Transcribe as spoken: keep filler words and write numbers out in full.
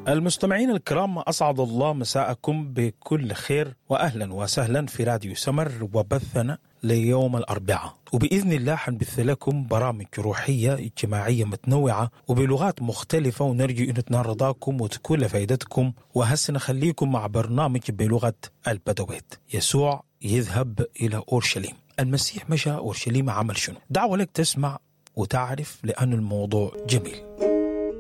المستمعين الكرام، أسعد الله مساءكم بكل خير وأهلا وسهلا في راديو سمر وبثنا ليوم الأربعاء، وبإذن الله حنبث لكم برامج روحية اجتماعية متنوعة وبلغات مختلفة، ونرجو أن تنال رضاكم وتكون لفائدتكم. وهسه نخليكم مع برنامج بلغة البدويت. يسوع يذهب إلى أورشليم. المسيح مشى أورشليم، عمل شنو؟ دعوة لك تسمع وتعرف لأن الموضوع جميل.